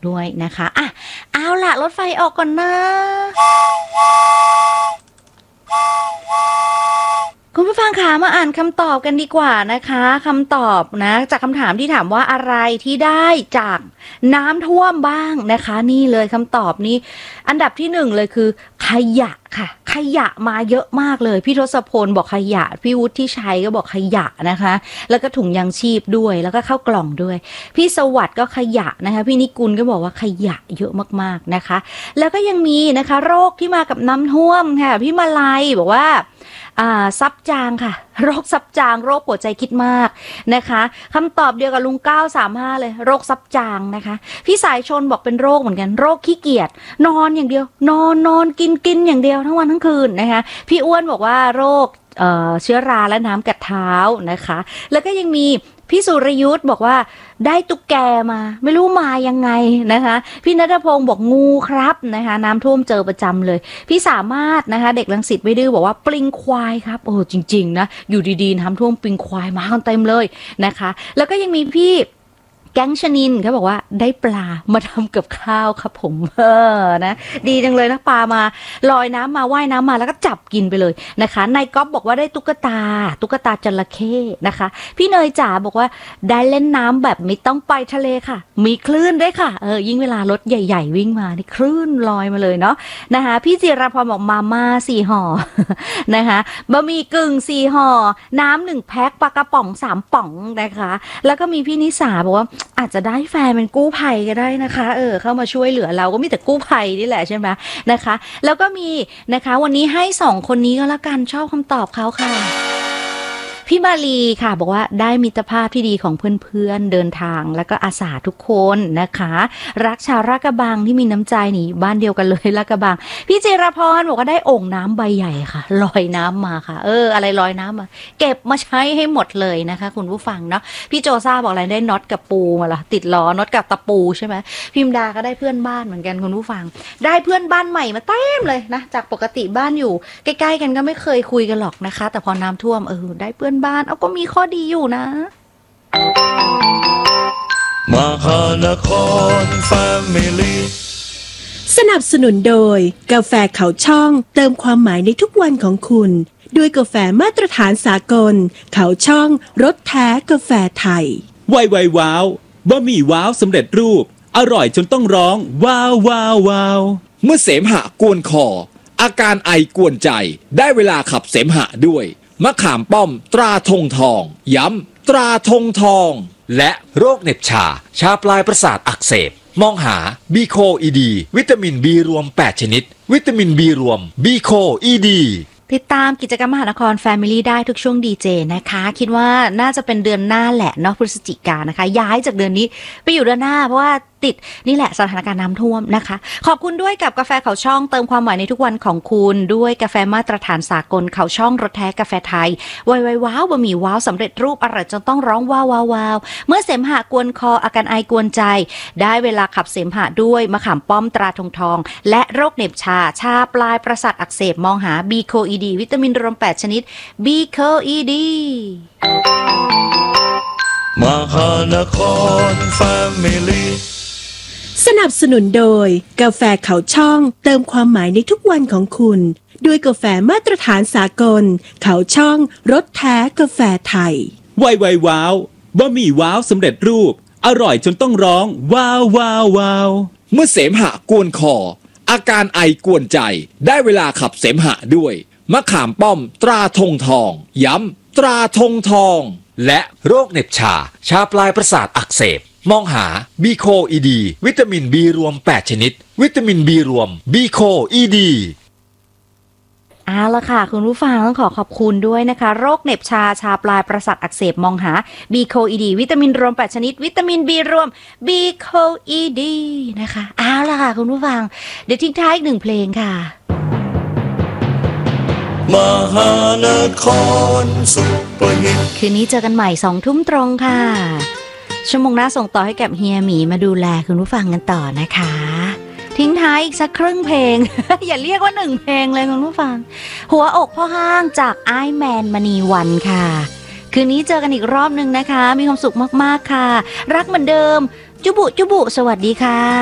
ด้วยนะคะอ่ะเอาล่ะรถไฟออกก่อนนะคุณผู้ฟังคะมาอ่านคำตอบกันดีกว่านะคะคำตอบนะจากคำถามที่ถามว่าอะไรที่ได้จากน้ำท่วมบ้างนะคะนี่เลยคำตอบนี้อันดับที่1เลยคือขยะค่ะขยะมาเยอะมากเลยพี่ทศพลบอกขยะพี่วุฒิชัยก็บอกขยะนะคะแล้วก็ถุงยางชีพด้วยแล้วก็ข้าวกล่องด้วยพี่สวัสดิ์ก็ขยะนะคะพี่นิกุลก็บอกว่าขยะเยอะมากๆนะคะแล้วก็ยังมีนะคะโรคที่มากับน้ำท่วมค่ะพี่มาลัยบอกว่าซับจางค่ะโรคซับจางโรคหัวใจคิดมากนะคะคำตอบเดียวกับลุง935เลยโรคซับจางนะคะพี่สายชนบอกเป็นโรคเหมือนกันโรคขี้เกียจนอนอย่างเดียวนอนกินอย่างเดียวทั้งวันทั้งคืนนะคะพี่อ้วนบอกว่าโรคเชื้อราและน้ำกัดเท้านะคะแล้วก็ยังมีพี่สุรยุทธ์บอกว่าได้ตุ๊กแกมาไม่รู้มายังไงนะคะพี่ณัฐพงศ์บอกงูครับนะคะน้ำท่วมเจอประจำเลยพี่สามารถนะคะเด็กรังสิตไม่ดื้อบอกว่าปลิงควายครับโอ้จริงๆนะอยู่ดีๆน้ำท่วมปลิงควายมากันเต็มเลยนะคะแล้วก็ยังมีพี่แก๊งชนินเขาบอกว่าได้ปลามาทำกับข้าวครับผมนะดีจังเลยนะปลามาลอยน้ำมาว่ายน้ำมาแล้วก็จับกินไปเลยนะคะนายก๊อฟบอกว่าได้ตุ๊กตาจระเข้นะคะพี่เนยจ๋าบอกว่าได้เล่นน้ำแบบไม่ต้องไปทะเลค่ะมีคลื่นด้วยค่ะยิ่งเวลารถใหญ่ๆวิ่งมานี่คลื่นลอยมาเลยเนาะนะคะพี่จิรพรบอกมาม่า4 ห่อ นะคะบะหมี่กึ่ง4 ห่อน้ำ1 แพ็คปลากระป๋อง3 ป๋องนะคะแล้วก็มีพี่นิสาบอกว่าอาจจะได้แฟนเป็นกู้ภัยก็ได้นะคะเข้ามาช่วยเหลือเราก็มีแต่กู้ภัยนี่แหละใช่ไหมนะคะแล้วก็มีนะคะวันนี้ให้2 คนนี้ก็แล้วกันชอบคำตอบเขาค่ะพี่มาลีค่ะบอกว่าได้มิตรภาพที่ดีของเพื่อนๆเดินทางแล้วก็อาสาทุกคนนะคะรักชาวลาดกระบังที่มีน้ำใจนี่บ้านเดียวกันเลยลาดกระบังพี่จิรพรบอกว่าได้โอ่งน้ำใบใหญ่ค่ะลอยน้ำมาค่ะอะไรลอยน้ำมาเก็บมาใช้ให้หมดเลยนะคะคุณผู้ฟังเนาะพี่โจซ่าบอกอะไรได้น็อตกับปูมาละติดล้อน็อตกับตะปูใช่ไหมพิมดาก็ได้เพื่อนบ้านเหมือนกันคุณผู้ฟังได้เพื่อนบ้านใหม่มาเต็มเลยนะจากปกติบ้านอยู่ใกล้ๆกันก็ไม่เคยคุยกันหรอกนะคะแต่พอน้ำท่วมได้เพื่อนบ้านก็มีข้อดีอยู่นะมหานครแฟมิลี่สนับสนุนโดยกาแฟเขาช่องเติมความหมายในทุกวันของคุณด้วยกาแฟมาตรฐานสากลเขาช่องรสแท้กาแฟไทยไวว้าวบะหมี่ว้าวสำเร็จรูปอร่อยจนต้องร้องว้าวว้าวว้าวเมื่อเสมหะกวนคออาการไอกวนใจได้เวลาขับเสมหะด้วยมะขามป้อมตราธงทองย้ำตราธงทองและโรคเหน็บชาปลายประสาทอักเสบมองหาบีโคอีดีวิตามินบีรวม8 ชนิดวิตามินบีรวมบีโคอีดีติดตามกิจกรรมมหานคร Family ได้ทุกช่วงดีเจนะคะคิดว่าน่าจะเป็นเดือนหน้าแหละเนาะพฤศจิกายนนะคะย้ายจากเดือนนี้ไปอยู่เดือนหน้าเพราะว่าติดนี่แหละสถานการณ์น้ำท่วมนะคะขอบคุณด้วยกับกาแฟเขาช่องเติมความหมายในทุกวันของคุณด้วยกาแฟมาตรฐานสากลเขาช่องรสแท้กาแฟไทยไวว้าวบะหมี่ว้าวสำเร็จรูปอร่อยจนต้องร้องว้าวว้าวว้าวเมื่อเสมหะกวนคออาการไอกวนใจได้เวลาขับเสมหะด้วยมะขามป้อมตราธงทองและโรคเหน็บชาปลายประสาทอักเสบมองหาบีโคอีดีวิตามินรวม8 ชนิดบีโคอีดีมหานครแฟมิลี่สนับสนุนโดยกาแฟเขาช่องเติมความหมายในทุกวันของคุณด้วยกาแฟมาตรฐานสากลเขาช่องรสแท้กาแฟไทยไวว้าวบะหมี่ว้าวสำเร็จรูปอร่อยจนต้องร้องว้าวว้าวว้าวเมื่อเสมหะกวนคออาการไอกวนใจได้เวลาขับเสมหะด้วยมะขามป้อมตราธงทองย้ำตราธงทองและโรคเหน็บชาปลายประสาทอักเสบมองหาบีโคอีดีวิตามินบีรวม8 ชนิดวิตามินบีรวมบีโคอีดีเอาละค่ะคุณผู้ฟังต้องขอบคุณด้วยนะคะโรคเหน็บชาปลายประสาทอักเสบมองหาบีโคอีดีวิตามินรวม8 ชนิดวิตามินบีรวมบีโคอีดีนะคะเอาละค่ะคุณผู้ฟังเดี๋ยวทิ้งท้ายอีก1 เพลงค่ะมหานครซุปเปอร์ฮิตคืนนี้เจอกันใหม่20 ทุ่มตรงค่ะชั่วโมงหน้าส่งต่อให้กับเฮียหมีมาดูแลคุณผู้ฟังกันต่อนะคะทิ้งท้ายอีกสักครึ่งเพลง อย่าเรียกว่า1 เพลงเลยคุณผู้ฟังหัวอกพ่อห้างจากไอแมนมณีวันค่ะคืนนี้เจอกันอีกรอบนึงนะคะมีความสุขมากๆค่ะรักเหมือนเดิมจุบุสวัสดีค่ะ